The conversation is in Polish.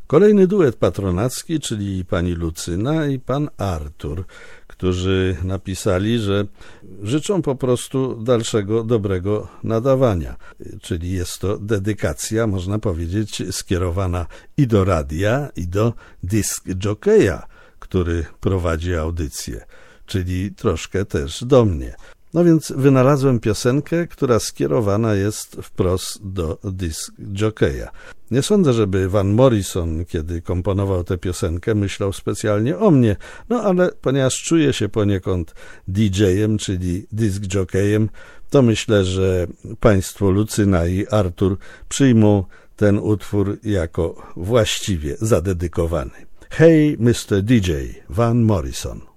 Kolejny duet patronacki, czyli pani Lucyna i pan Artur, którzy napisali, że życzą po prostu dalszego dobrego nadawania. Czyli jest to dedykacja, można powiedzieć, skierowana i do radia, i do disc jockeya, który prowadzi audycję, czyli troszkę też do mnie. No więc wynalazłem piosenkę, która skierowana jest wprost do disc jockeya. Nie sądzę, żeby Van Morrison, kiedy komponował tę piosenkę, myślał specjalnie o mnie, no ale ponieważ czuję się poniekąd DJ-em, czyli disc jockeyem, to myślę, że państwo Lucyna i Artur przyjmą ten utwór jako właściwie zadedykowany. Hey Mr. DJ, Van Morrison.